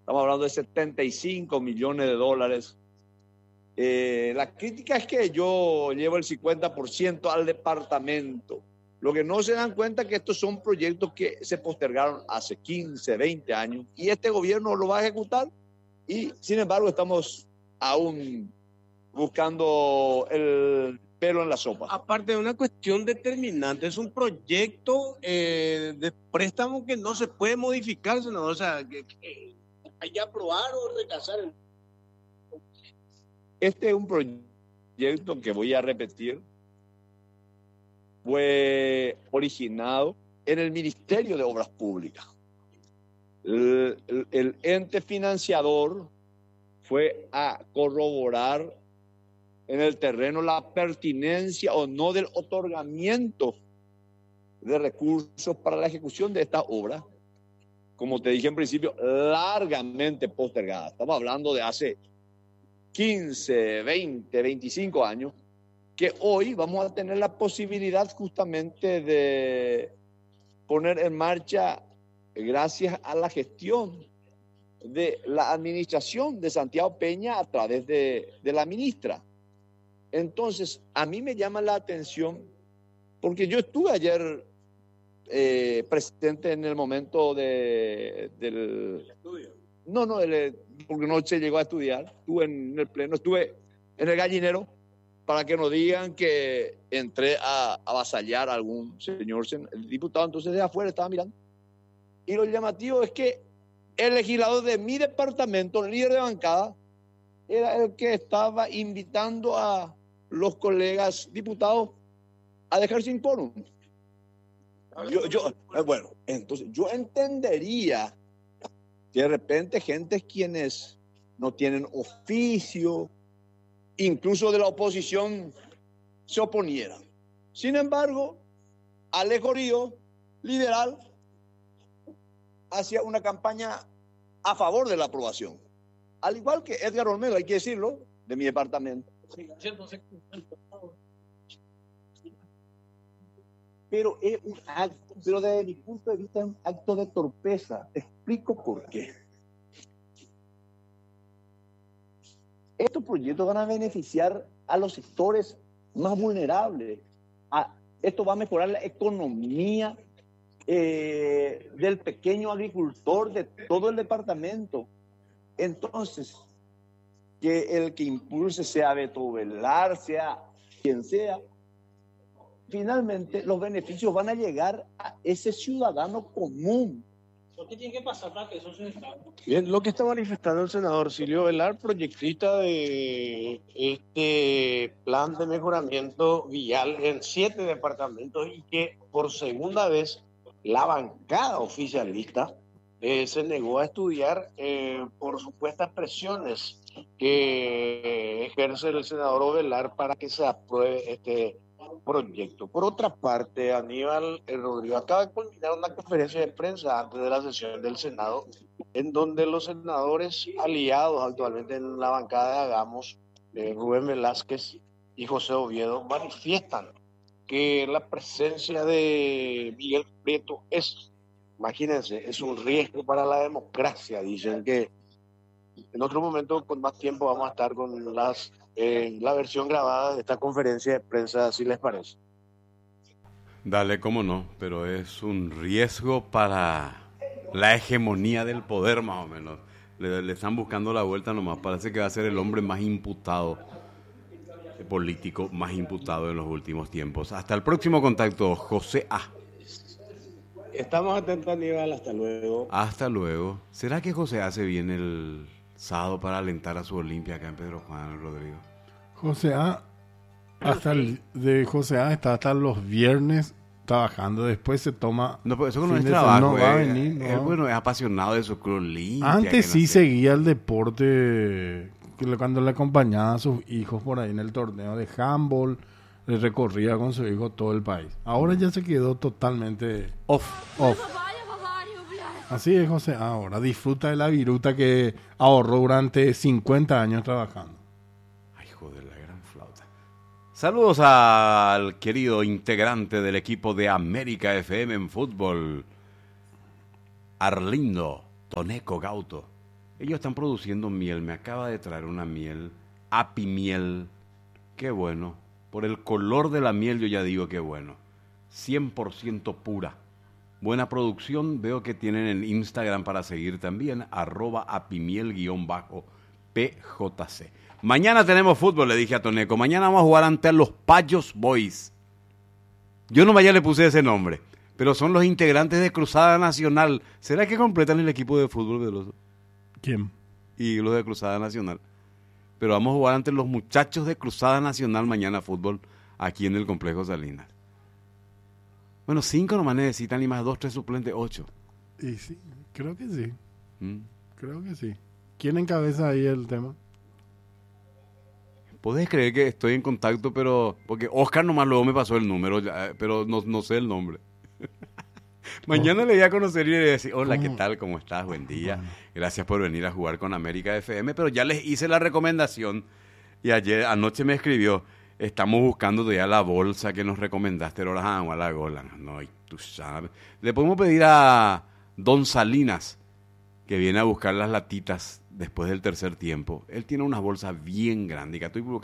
Estamos hablando de 75 millones de dólares. La crítica es que yo llevo el 50% al departamento. Lo que no se dan cuenta es que estos son proyectos que se postergaron hace 15, 20 años y este gobierno lo va a ejecutar y sin embargo estamos aún buscando el pelo en la sopa. Aparte de una cuestión determinante, es un proyecto de préstamo que no se puede modificar, senador. O sea, que hay que aprobar o rechazar. Este es un proyecto que voy a repetir. Fue originado en el Ministerio de Obras Públicas. El ente financiador fue a corroborar en el terreno la pertinencia o no del otorgamiento de recursos para la ejecución de esta obra, como te dije en principio, largamente postergada. Estamos hablando de hace 15, 20, 25 años, que hoy vamos a tener la posibilidad justamente de poner en marcha gracias a la gestión de la administración de Santiago Peña a través de la ministra. Entonces, a mí me llama la atención, porque yo estuve ayer presente en el momento del estudio. No, porque no se llegó a estudiar. Estuve en el pleno, estuve en el gallinero para que no digan que entré a avasallar a algún señor, el diputado. Entonces de afuera estaba mirando. Y lo llamativo es que el legislador de mi departamento, el líder de bancada, era el que estaba invitando a los colegas diputados a dejar sin quórum. Bueno, entonces yo entendería que de repente gente quienes no tienen oficio, incluso de la oposición, se oponieran. Sin embargo, Alejo Río, liberal, hacía una campaña a favor de la aprobación. Al igual que Edgar Olmedo, hay que decirlo, de mi departamento. Pero es un acto, pero desde mi punto de vista es un acto de torpeza. Te explico por qué. Estos proyectos van a beneficiar a los sectores más vulnerables. Esto va a mejorar la economía del pequeño agricultor de todo el departamento. Entonces, que el que impulse sea Beto Velar, sea quien sea, finalmente los beneficios van a llegar a ese ciudadano común. ¿Qué tiene que pasar para que eso se destaque? Bien, lo que está manifestando el senador Silvio Velar, proyectista de este plan de mejoramiento vial en 7 departamentos y que por segunda vez la bancada oficialista se negó a estudiar por supuestas presiones que ejerce el senador Velar para que se apruebe este proyecto. Por otra parte, Aníbal Rodrigo acaba de culminar una conferencia de prensa antes de la sesión del Senado, en donde los senadores aliados actualmente en la bancada de Hagamos, Rubén Velázquez y José Oviedo, manifiestan que la presencia de Miguel Prieto imagínense, es un riesgo para la democracia. Dicen que en otro momento, con más tiempo, vamos a estar con la versión grabada de esta conferencia de prensa, si les parece. Dale, cómo no, pero es un riesgo para la hegemonía del poder, más o menos. Le están buscando la vuelta nomás. Parece que va a ser el hombre más imputado, político más imputado en los últimos tiempos. Hasta el próximo contacto, José A. Estamos atentos, Aníbal. Hasta luego. Hasta luego. ¿Será que José A se viene el sábado para alentar a su Olimpia acá en Pedro Juan, Rodrigo? José A, José A está hasta los viernes trabajando, después se toma. No, pero eso no es trabajo. No va a venir. No. Bueno, es apasionado de su Club Olimpia. Antes sí seguía el deporte, cuando le acompañaba a sus hijos por ahí en el torneo de handball, le recorría con su hijo todo el país. Ahora ya se quedó totalmente off. Así es, José. Ahora disfruta de la viruta que ahorró durante 50 años trabajando. Ay, joder, la gran flauta. Saludos al querido integrante del equipo de América FM en fútbol, Arlindo Toneco Gauto. Ellos están produciendo miel. Me acaba de traer una miel, Apimiel. Qué bueno. Por el color de la miel yo ya digo qué bueno. 100% pura. Buena producción. Veo que tienen en Instagram para seguir también. @apimiel_PJC. Mañana tenemos fútbol, le dije a Toneco. Mañana vamos a jugar ante los Payos Boys. Yo nomás ya le puse ese nombre. Pero son los integrantes de Cruzada Nacional. ¿Será que completan el equipo de fútbol de los... ¿Quién? Y los de Cruzada Nacional? Pero vamos a jugar ante los muchachos de Cruzada Nacional mañana fútbol aquí en el Complejo Salinas. Bueno, 5 nomás necesitan y más 2, 3 suplentes, 8. Y sí, creo que sí. Creo que sí. ¿Quién encabeza ahí el tema? ¿Podés creer que estoy en contacto, pero... Porque Oscar nomás luego me pasó el número, pero no sé el nombre. Mañana le voy a conocer y le voy a decir, hola, ¿qué tal? ¿Cómo estás? Buen día. Gracias por venir a jugar con América FM. Pero ya les hice la recomendación y anoche me escribió, estamos buscando todavía la bolsa que nos recomendaste. No, y tú sabes. Le podemos pedir a Don Salinas que viene a buscar las latitas después del tercer tiempo. Él tiene unas bolsas bien grandes.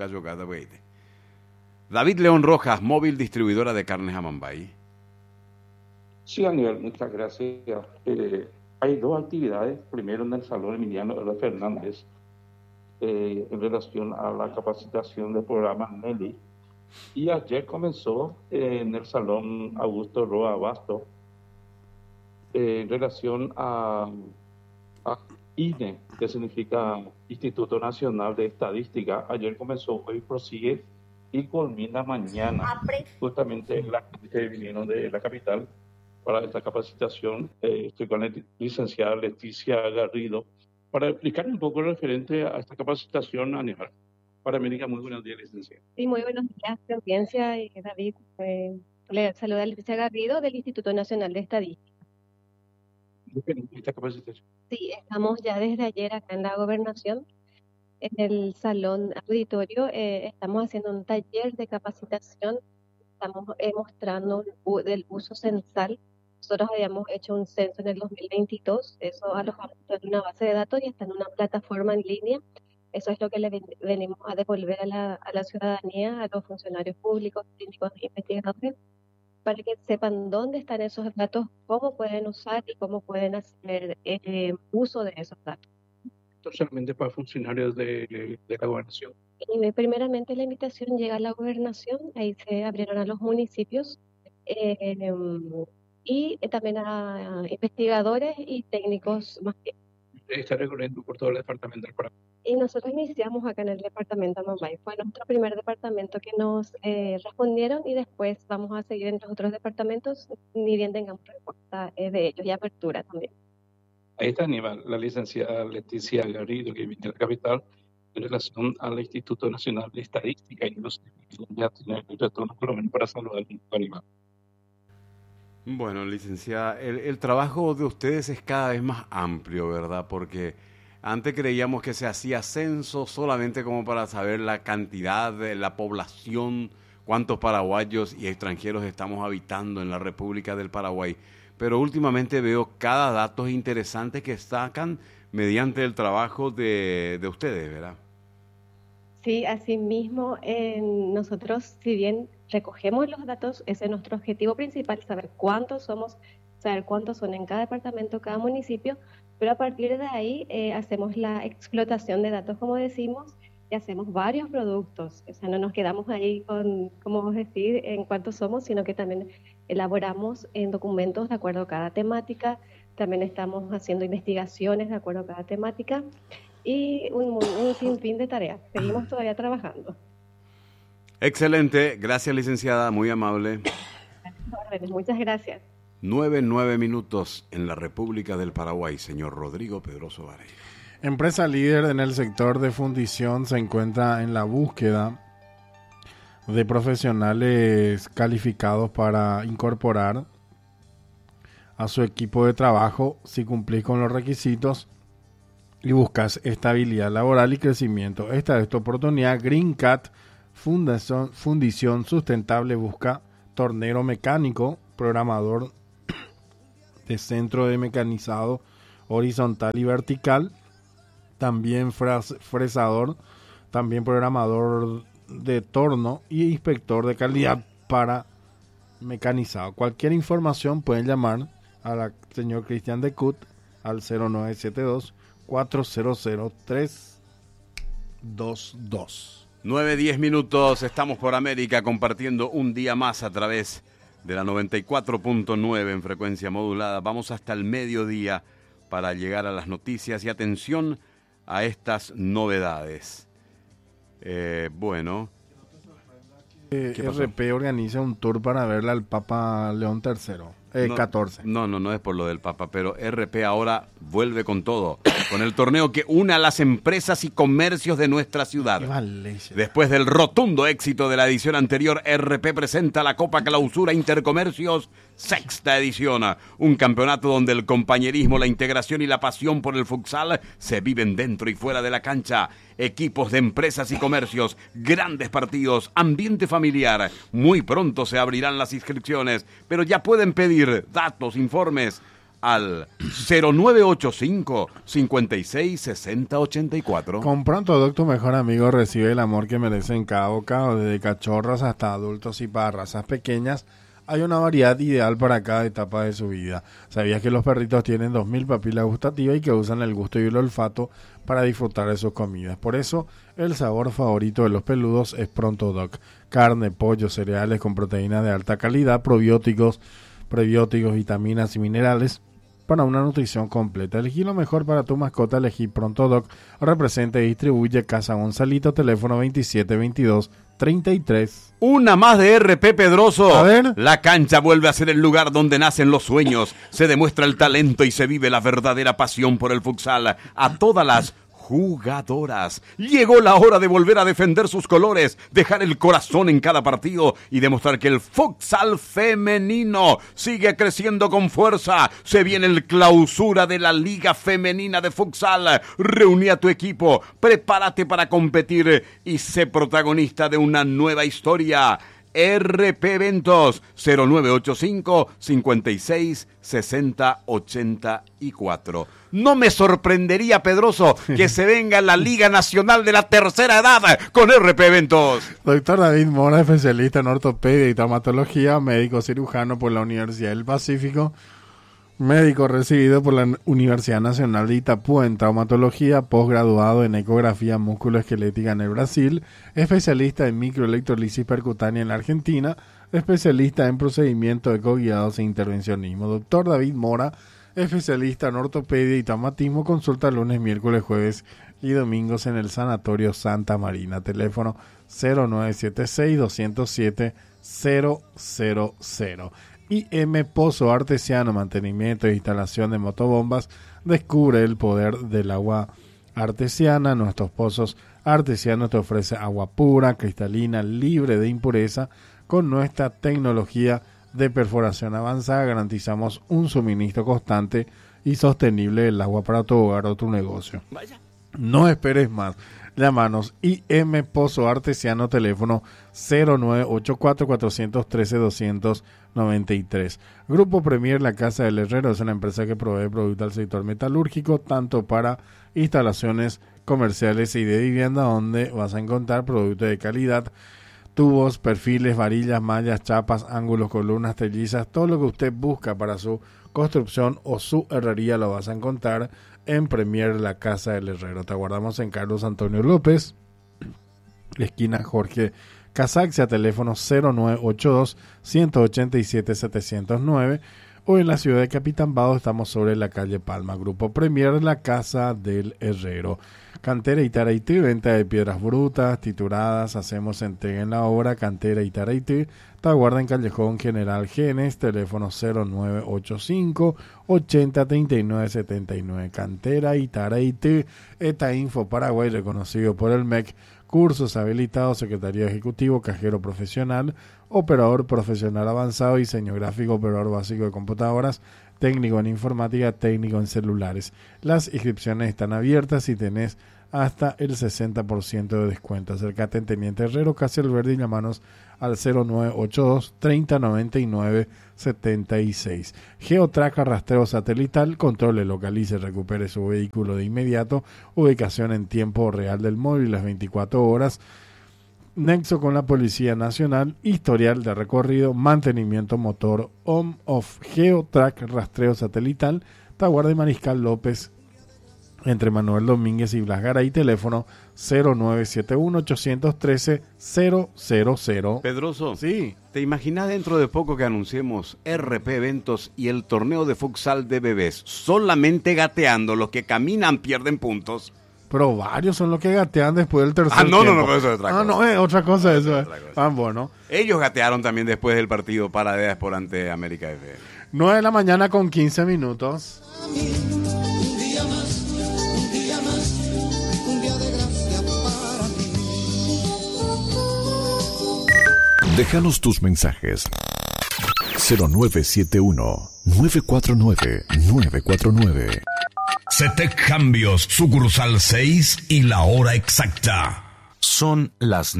David León Rojas, móvil distribuidora de carnes Amambay. Sí, Daniel, muchas gracias. Hay dos actividades. Primero, en el Salón Emiliano R. Fernández, en relación a la capacitación del programa Nelly. Y ayer comenzó en el Salón Augusto Roa Abasto, en relación a INE, que significa Instituto Nacional de Estadística. Ayer comenzó, hoy prosigue y culmina mañana. Justamente la que vinieron de la capital para esta capacitación. Estoy con la licenciada Leticia Garrido para explicar un poco referente a esta capacitación a nivel. Para América, muy buenos días, licenciada. Sí, muy buenos días, audiencia y David. Le saluda Leticia Garrido del Instituto Nacional de Estadística. Esta capacitación. Sí, estamos ya desde ayer acá en la Gobernación, en el Salón Auditorio. Estamos haciendo un taller de capacitación. Estamos mostrando del uso censal. Nosotros habíamos hecho un censo en el 2022, eso alojamos en una base de datos y está en una plataforma en línea. Eso es lo que le venimos a devolver a la ciudadanía, a los funcionarios públicos, técnicos e investigadores, para que sepan dónde están esos datos, cómo pueden usar y cómo pueden hacer uso de esos datos. Esto solamente para funcionarios de la gobernación. Y primeramente la invitación llega a la gobernación, ahí se abrieron a los municipios y también a investigadores y técnicos más bien. Está recorriendo por todo el departamento del Paraguay. Y nosotros iniciamos acá en el departamento de Amambay. Fue nuestro primer departamento que nos respondieron y después vamos a seguir en los otros departamentos, ni bien tengamos respuesta de ellos y apertura también. Ahí está Aníbal, la licenciada Leticia Garrido, que viene de la capital, en relación al Instituto Nacional de Estadística, y no sé, ya tiene el retorno por lo menos para saludar a Aníbal. Bueno, licenciada, el trabajo de ustedes es cada vez más amplio, ¿verdad? Porque antes creíamos que se hacía censo solamente como para saber la cantidad de la población, cuántos paraguayos y extranjeros estamos habitando en la República del Paraguay. Pero últimamente veo cada dato interesante que sacan mediante el trabajo de ustedes, ¿verdad? Sí, así mismo nosotros, si bien recogemos los datos, ese es nuestro objetivo principal, saber cuántos somos, saber cuántos son en cada departamento, cada municipio, pero a partir de ahí hacemos la explotación de datos, como decimos, y hacemos varios productos. O sea, no nos quedamos ahí con, como decir, en cuántos somos, sino que también elaboramos en documentos de acuerdo a cada temática, también estamos haciendo investigaciones de acuerdo a cada temática, y un sinfín de tareas. Seguimos todavía trabajando. Excelente. Gracias, licenciada. Muy amable. Muchas gracias. 9 minutos en la República del Paraguay. Señor Rodrigo Pedroso Vareiro. Empresa líder en el sector de fundición se encuentra en la búsqueda de profesionales calificados para incorporar a su equipo de trabajo si cumplís con los requisitos y buscas estabilidad laboral y crecimiento. Esta es tu oportunidad. Green Cat Fundición Sustentable busca tornero mecánico, programador de centro de mecanizado horizontal y vertical, también fresador, también programador de torno y inspector de calidad para mecanizado. Cualquier información pueden llamar al señor Cristian de Cut al 0972 400 322. 9:10 minutos, estamos por América compartiendo un día más a través de la 94.9 en frecuencia modulada. Vamos hasta el mediodía para llegar a las noticias y atención a estas novedades. Bueno. RP organiza un tour para verle al Papa León III, 14. No es por lo del Papa, pero RP ahora vuelve con todo, con el torneo que une a las empresas y comercios de nuestra ciudad. Después del rotundo éxito de la edición anterior, RP presenta la Copa Clausura Intercomercios, sexta edición, un campeonato donde el compañerismo, la integración y la pasión por el futsal se viven dentro y fuera de la cancha. Equipos de empresas y comercios, grandes partidos, ambiente familiar. Muy pronto se abrirán las inscripciones, pero ya pueden pedir datos, informes al 0985 56 60 84. Con Pronto tu mejor amigo recibe el amor que merece en cada bocado, desde cachorros hasta adultos y para razas pequeñas. Hay una variedad ideal para cada etapa de su vida. ¿Sabías que los perritos tienen 2000 papilas gustativas y que usan el gusto y el olfato para disfrutar de sus comidas? Por eso, el sabor favorito de los peludos es Pronto Doc. Carne, pollo, cereales con proteínas de alta calidad, prebióticos, vitaminas y minerales para una nutrición completa. Elegí lo mejor para tu mascota, elegí Pronto Doc. Representa y distribuye Casa Gonzalito, teléfono 2722-33. Una más de RP Pedroso. A ver. La cancha vuelve a ser el lugar donde nacen los sueños, se demuestra el talento y se vive la verdadera pasión por el futsal. A todas las jugadoras. Llegó la hora de volver a defender sus colores, dejar el corazón en cada partido y demostrar que el futsal femenino sigue creciendo con fuerza. Se viene el clausura de la Liga Femenina de Futsal. Reuní a tu equipo, prepárate para competir y sé protagonista de una nueva historia. RP Eventos 0985 56 60 84. No me sorprendería, Pedroso, que se venga la Liga Nacional de la Tercera Edad con RP Eventos. Doctor David Mora, especialista en ortopedia y traumatología, médico cirujano por la Universidad del Pacífico, médico recibido por la Universidad Nacional de Itapúa en traumatología, posgraduado en ecografía musculoesquelética en el Brasil, especialista en microelectrolisis percutánea en la Argentina, especialista en procedimientos ecoguiados e intervencionismo. Doctor David Mora, especialista en ortopedia y traumatismo, consulta lunes, miércoles, jueves y domingos en el Sanatorio Santa Marina. Teléfono 0976-207-000. IM Pozo Artesiano, mantenimiento e instalación de motobombas. Descubre el poder del agua artesiana. Nuestros pozos artesianos te ofrecen agua pura, cristalina, libre de impureza. Con nuestra tecnología de perforación avanzada garantizamos un suministro constante y sostenible del agua para tu hogar o tu negocio. Vaya. No esperes más. Llámanos IM Pozo Artesiano, teléfono 0984-413-293. Grupo Premier La Casa del Herrero es una empresa que provee productos al sector metalúrgico, tanto para instalaciones comerciales y de vivienda, donde vas a encontrar productos de calidad, tubos, perfiles, varillas, mallas, chapas, ángulos, columnas, trellizas, todo lo que usted busca para su construcción o su herrería lo vas a encontrar en Premier La Casa del Herrero. Te aguardamos en Carlos Antonio López, esquina Jorge Casaxia, teléfono 0982-187-709, o en la ciudad de Capitán Bado estamos sobre la calle Palma. Grupo Premier La Casa del Herrero. Cantera y Taraití, venta de piedras brutas, tituladas, hacemos entrega en la obra. Cantera y Taraití, te aguarda en Callejón General Genes, teléfono 0985-803979. Cantera y Taraití, ETA Info Paraguay, reconocido por el MEC, cursos habilitados, secretario ejecutivo, cajero profesional, operador profesional avanzado, diseño gráfico, operador básico de computadoras, técnico en informática, técnico en celulares. Las inscripciones están abiertas. Si tenés hasta el 60% de descuento. Acércate en Teniente Herrero, casi el verde, y llamanos al 0982 3099 76. Geotrack rastreo satelital, controle, localice, recupere su vehículo de inmediato, ubicación en tiempo real del móvil las 24 horas, nexo con la Policía Nacional, historial de recorrido, mantenimiento motor, on-off. Geotrack rastreo satelital, Taguarda y Mariscal López, entre Manuel Domínguez y Blas Garay, teléfono 0971-813-000. Pedroso, Sí. ¿te imaginas dentro de poco que anunciemos RP Eventos y el torneo de futsal de bebés? Solamente gateando, los que caminan pierden puntos. Pero varios son los que gatean después del tercer No, tiempo. pero eso es otra cosa. No, es otra cosa eso. Otra cosa. Bueno. Ellos gatearon también después del partido para de por ante América FM. 9 de la mañana con 15 minutos. Déjanos tus mensajes. 0971-949-949. CETEC Cambios, sucursal 6 y la hora exacta. Son las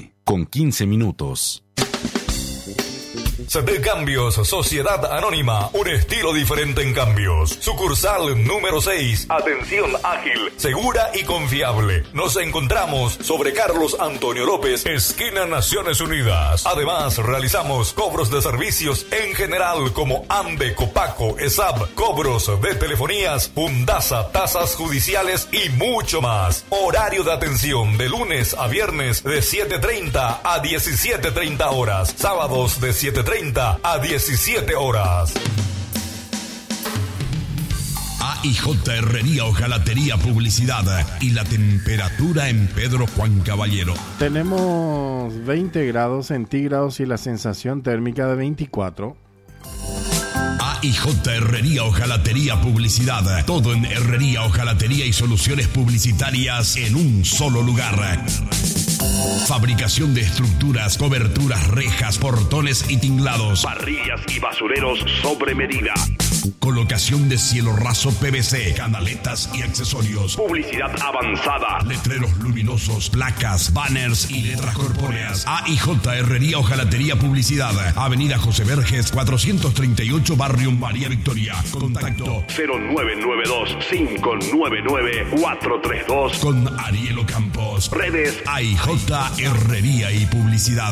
9:15. CETEC Cambios, Sociedad Anónima, un estilo diferente en cambios. Sucursal número 6. Atención ágil, segura y confiable. Nos encontramos sobre Carlos Antonio López, esquina Naciones Unidas. Además, realizamos cobros de servicios en general como AMBE, Copaco, ESAP, cobros de telefonías, Fundasa, tasas judiciales y mucho más. Horario de atención de lunes a viernes de 7:30 a 17:30 horas. Sábados de 7:30 a 17 horas. AIJ Herrería, Hojalatería, Publicidad y la temperatura en Pedro Juan Caballero. Tenemos 20 grados centígrados y la sensación térmica de 24. AIJ Herrería, Hojalatería, Publicidad. Todo en herrería, hojalatería y soluciones publicitarias en un solo lugar. Fabricación de estructuras, coberturas, rejas, portones y tinglados. Parrillas y basureros sobre medida. Colocación de cielo raso PVC, canaletas y accesorios. Publicidad avanzada. Letreros luminosos, placas, banners y letras corpóreas. AIJ Herrería, Hojalatería, Publicidad. Avenida José Verges, 438, Barrio María Victoria. Contacto 0992-599-432. con Ariel Ocampos. Redes AIJ Herrería y Publicidad.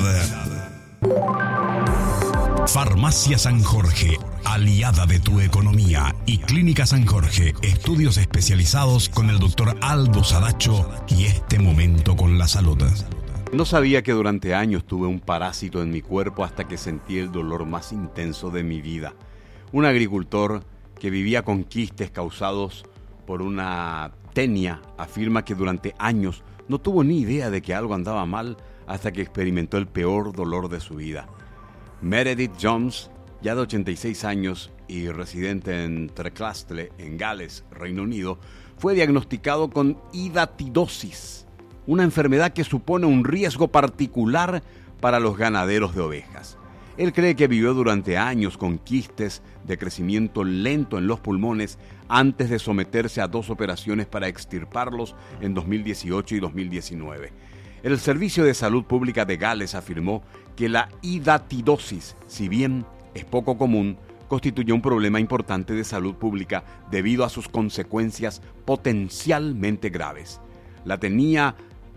Farmacia San Jorge, aliada de tu economía, y Clínica San Jorge, estudios especializados con el doctor Aldo Sadacho y este momento con la salud. No sabía que durante años tuve un parásito en mi cuerpo hasta que sentí el dolor más intenso de mi vida. Un agricultor que vivía con quistes causados por una tenia afirma que durante años no tuvo ni idea de que algo andaba mal hasta que experimentó el peor dolor de su vida. Meredith Jones, ya de 86 años y residente en Treclastle, en Gales, Reino Unido, fue diagnosticado con hidatidosis, una enfermedad que supone un riesgo particular para los ganaderos de ovejas. Él cree que vivió durante años con quistes de crecimiento lento en los pulmones antes de someterse a 2 operaciones para extirparlos en 2018 y 2019. El Servicio de Salud Pública de Gales afirmó que la hidatidosis, si bien es poco común, constituye un problema importante de salud pública debido a sus consecuencias potencialmente graves. La tenia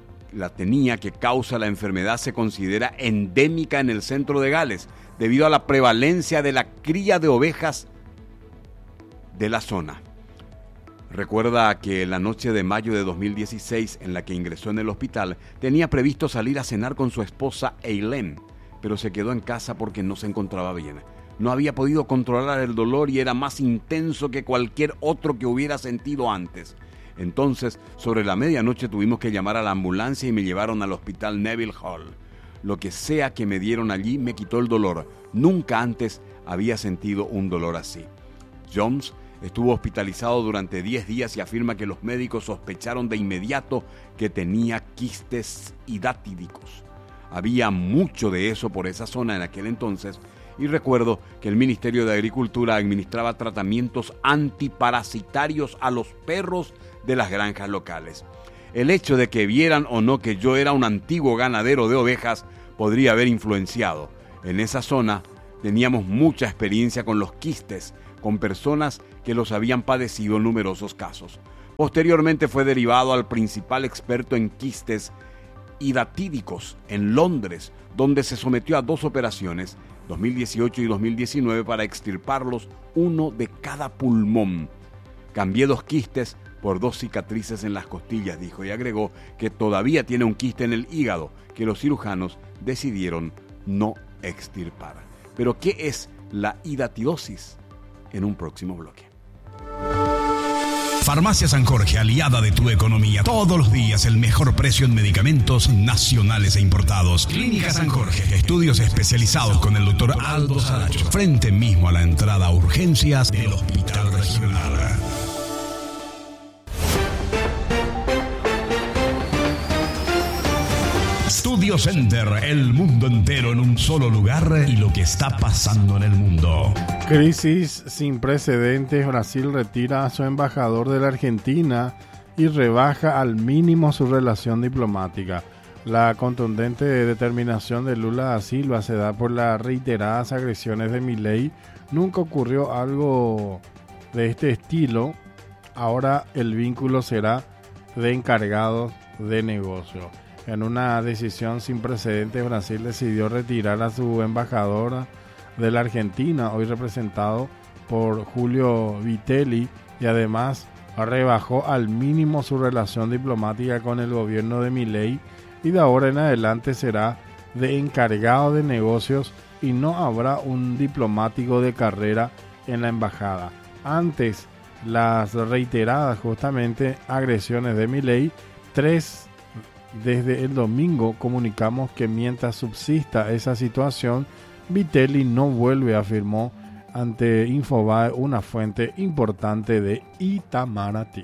que causa la enfermedad se considera endémica en el centro de Gales debido a la prevalencia de la cría de ovejas de la zona. Recuerda que la noche de mayo de 2016, en la que ingresó en el hospital, tenía previsto salir a cenar con su esposa Eileen, pero se quedó en casa porque no se encontraba bien. No había podido controlar el dolor y era más intenso que cualquier otro que hubiera sentido antes. Entonces, sobre la medianoche tuvimos que llamar a la ambulancia y me llevaron al hospital Neville Hall. Lo que sea que me dieron allí me quitó el dolor. Nunca antes había sentido un dolor así. Jones estuvo hospitalizado durante 10 días y afirma que los médicos sospecharon de inmediato que tenía quistes hidatídicos. Había mucho de eso por esa zona en aquel entonces y recuerdo que el Ministerio de Agricultura administraba tratamientos antiparasitarios a los perros de las granjas locales. el hecho de que vieran o no que yo era un antiguo ganadero de ovejas podría haber influenciado. En esa zona teníamos mucha experiencia con los quistes, con personas que los habían padecido en numerosos casos. Posteriormente fue derivado al principal experto en quistes hidatídicos en Londres, donde se sometió a 2 operaciones, 2018 y 2019, para extirparlos, uno de cada pulmón. Cambié 2 quistes por 2 cicatrices en las costillas, dijo, y agregó que todavía tiene un quiste en el hígado que los cirujanos decidieron no extirpar. Pero, ¿qué es la hidatidosis? En un próximo bloque. Farmacia San Jorge, aliada de tu economía. Todos los días el mejor precio en medicamentos nacionales e importados. Clínica San Jorge, estudios especializados con el doctor Aldo Saracho. Frente mismo a la entrada a urgencias del Hospital Regional. Studio Center, el mundo entero en un solo lugar y lo que está pasando en el mundo. Crisis sin precedentes. Brasil retira a su embajador de la Argentina y rebaja al mínimo su relación diplomática. La contundente determinación de Lula da Silva se da por las reiteradas agresiones de Milei. Nunca ocurrió algo de este estilo. Ahora el vínculo será de encargados de negocio. En una decisión sin precedentes, Brasil decidió retirar a su embajador de la Argentina, hoy representado por Julio Vitelli, y además rebajó al mínimo su relación diplomática con el gobierno de Milei, y de ahora en adelante será de encargado de negocios y no habrá un diplomático de carrera en la embajada. Antes las reiteradas justamente agresiones de Milei, desde el domingo comunicamos que mientras subsista esa situación, Vitelli no vuelve, afirmó ante Infobae, una fuente importante de Itamaraty.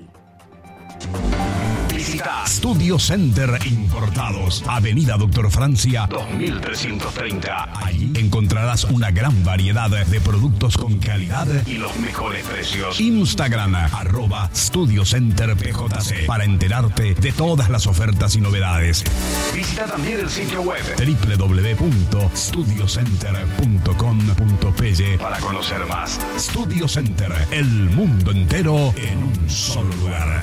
Visita Studio Center Importados, Avenida Doctor Francia 2330. Allí encontrarás una gran variedad de productos con calidad y los mejores precios. Instagram @StudioCenterPJC para enterarte de todas las ofertas y novedades. Visita también el sitio web www.studiocenter.com.py para conocer más. Studio Center, el mundo entero en un solo lugar.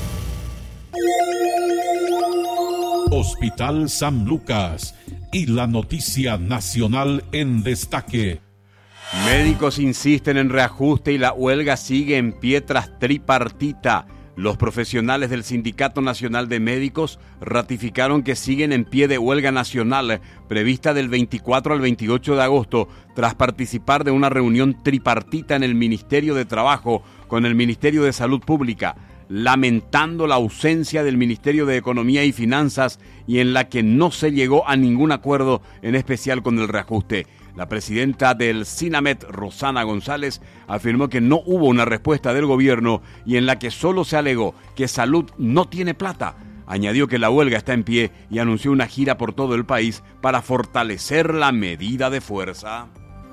Hospital San Lucas y la noticia nacional en destaque. Médicos insisten en reajuste y la huelga sigue en pie tras tripartita. Los profesionales del Sindicato Nacional de Médicos ratificaron que siguen en pie de huelga nacional prevista del 24 al 28 de agosto tras participar de una reunión tripartita en el Ministerio de Trabajo con el Ministerio de Salud Pública, lamentando la ausencia del Ministerio de Economía y Finanzas y en la que no se llegó a ningún acuerdo, en especial con el reajuste. La presidenta del SINAMED, Rosana González, afirmó que no hubo una respuesta del gobierno y en la que solo se alegó que Salud no tiene plata. Añadió que la huelga está en pie y anunció una gira por todo el país para fortalecer la medida de fuerza.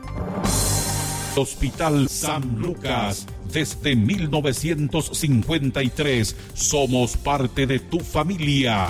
Hospital San Lucas, desde 1953, somos parte de tu familia.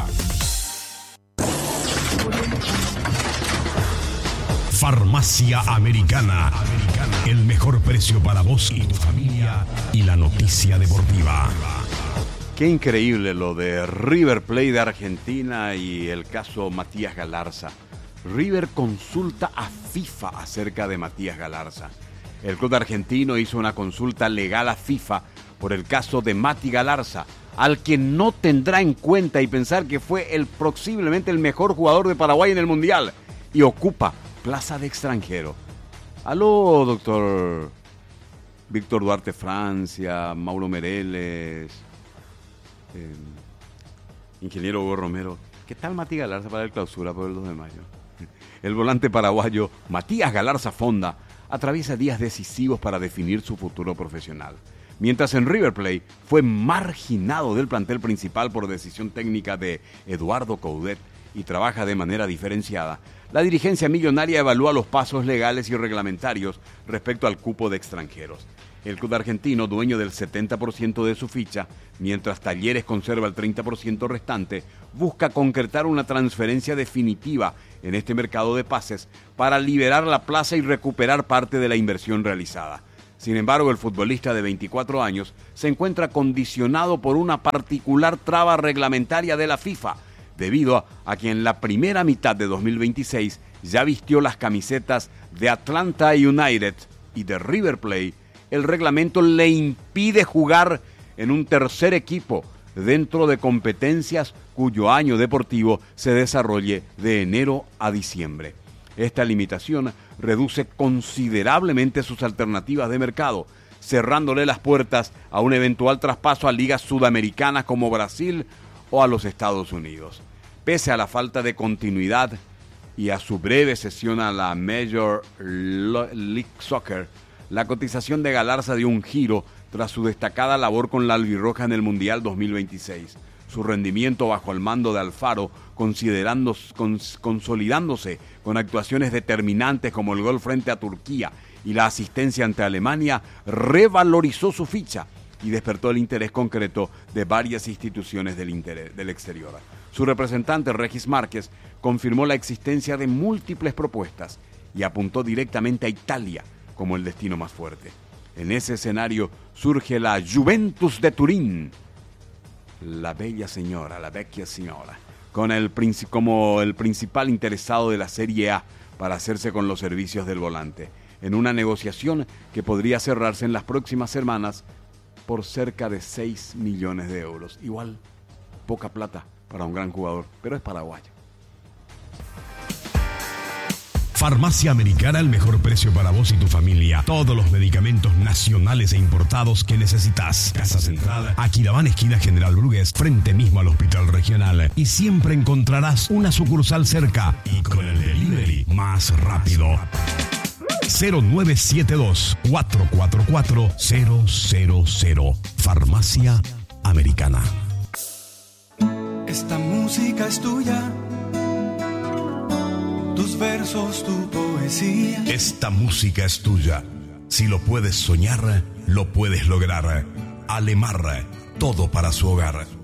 Farmacia Americana, el mejor precio para vos y tu familia, y la noticia deportiva. Qué increíble lo de River Plate de Argentina y el caso Matías Galarza. River consulta a FIFA acerca de Matías Galarza. El club argentino hizo una consulta legal a FIFA por el caso de Mati Galarza, al que no tendrá en cuenta y pensar que fue posiblemente el mejor jugador de Paraguay en el Mundial y ocupa plaza de extranjero. Aló, doctor Víctor Duarte Francia, Mauro Mereles, ingeniero Hugo Romero. ¿Qué tal Mati Galarza para el clausura por el 2 de mayo? El volante paraguayo Matías Galarza Fonda atraviesa días decisivos para definir su futuro profesional. Mientras en River Plate fue marginado del plantel principal por decisión técnica de Eduardo Coudet y trabaja de manera diferenciada, la dirigencia millonaria evalúa los pasos legales y reglamentarios respecto al cupo de extranjeros. El club argentino, dueño del 70% de su ficha, mientras Talleres conserva el 30% restante, busca concretar una transferencia definitiva en este mercado de pases para liberar la plaza y recuperar parte de la inversión realizada. Sin embargo, el futbolista de 24 años se encuentra condicionado por una particular traba reglamentaria de la FIFA, debido a que en la primera mitad de 2026 ya vistió las camisetas de Atlanta United y de River Plate. El reglamento le impide jugar en un tercer equipo dentro de competencias cuyo año deportivo se desarrolle de enero a diciembre. Esta limitación reduce considerablemente sus alternativas de mercado, cerrándole las puertas a un eventual traspaso a ligas sudamericanas como Brasil o a los Estados Unidos. Pese a la falta de continuidad y a su breve cesión a la Major League Soccer, la cotización de Galarza dio un giro tras su destacada labor con la albirroja en el Mundial 2026. Su rendimiento bajo el mando de Alfaro, consolidándose con actuaciones determinantes como el gol frente a Turquía y la asistencia ante Alemania, revalorizó su ficha y despertó el interés concreto de varias instituciones del exterior. Su representante, Regis Márquez, confirmó la existencia de múltiples propuestas y apuntó directamente a Italia como el destino más fuerte. En ese escenario surge la Juventus de Turín, la vecchia signora, como el principal interesado de la Serie A para hacerse con los servicios del volante, en una negociación que podría cerrarse en las próximas semanas por cerca de 6 millones de euros. Igual, poca plata para un gran jugador, pero es paraguayo. Farmacia Americana, el mejor precio para vos y tu familia. Todos los medicamentos nacionales e importados que necesitas. Casa Central, Aquilabán, esquina General Brugués, frente mismo al Hospital Regional. Y siempre encontrarás una sucursal cerca y con el delivery más rápido. 0972-444-000. Farmacia Americana. Esta música es tuya. Tus versos, tu poesía. Esta música es tuya. Si lo puedes soñar, lo puedes lograr. Alemar, todo para su hogar.